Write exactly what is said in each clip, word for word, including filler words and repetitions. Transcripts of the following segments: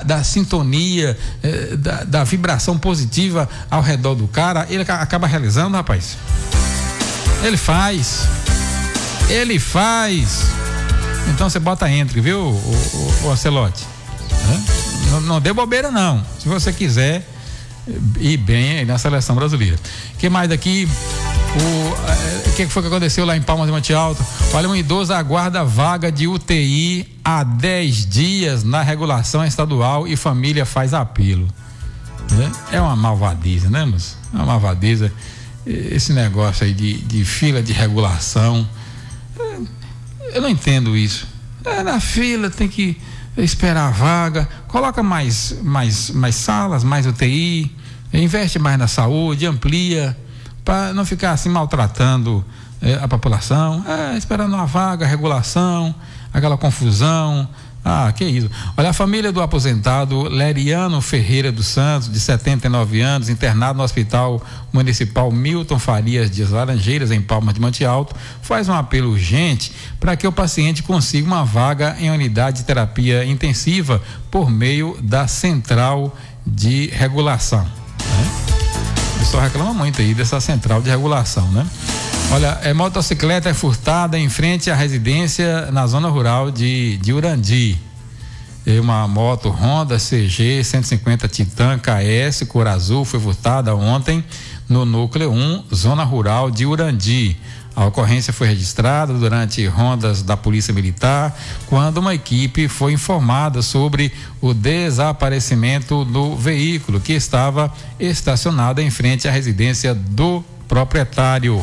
da sintonia, eh, da, da vibração positiva ao redor do cara, ele acaba realizando, rapaz. Ele faz. Ele faz. Então você bota entre, viu, o, o, o Ocelote? É? Não, não dê bobeira, não. Se você quiser ir bem na seleção brasileira. O que mais daqui? O que foi que aconteceu lá em Palmas de Monte Alto? Olha, um idoso aguarda vaga de U T I há dez dias na regulação estadual e família faz apelo. É uma malvadeza, né, moço? É uma malvadeza. Esse negócio aí de, de fila de regulação. Eu não entendo isso. É, na fila tem que esperar a vaga, coloca mais, mais, mais salas, mais U T I, investe mais na saúde, amplia, para não ficar assim maltratando é, a população, é, esperando uma vaga, regulação, aquela confusão. Ah, que isso. Olha, a família do aposentado Leriano Ferreira dos Santos, de setenta e nove anos, internado no Hospital Municipal Milton Farias de Laranjeiras, em Palmas de Monte Alto, faz um apelo urgente para que o paciente consiga uma vaga em unidade de terapia intensiva por meio da central de regulação, né? O pessoal reclama muito aí dessa central de regulação, né? Olha, é, motocicleta é furtada em frente à residência na zona rural de, de Urandi. É uma moto Honda C G cento e cinquenta Titan K S cor azul foi furtada ontem no núcleo um, zona rural de Urandi. A ocorrência foi registrada durante rondas da Polícia Militar, quando uma equipe foi informada sobre o desaparecimento do veículo que estava estacionado em frente à residência do proprietário.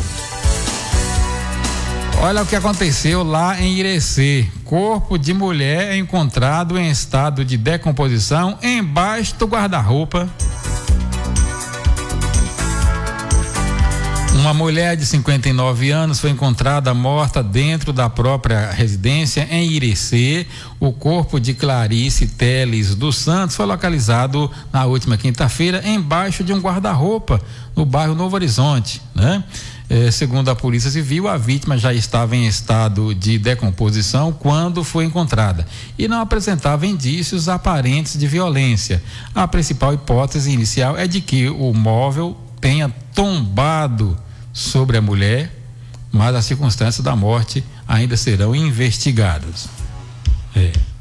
Olha o que aconteceu lá em Irecê. Corpo de mulher é encontrado em estado de decomposição embaixo do guarda-roupa. Uma mulher de cinquenta e nove anos foi encontrada morta dentro da própria residência em Irecê. O corpo de Clarice Teles dos Santos foi localizado na última quinta-feira embaixo de um guarda-roupa no bairro Novo Horizonte, né? É, segundo a Polícia Civil, a vítima já estava em estado de decomposição quando foi encontrada e não apresentava indícios aparentes de violência. A principal hipótese inicial é de que o móvel tenha tombado sobre a mulher, mas as circunstâncias da morte ainda serão investigadas. É.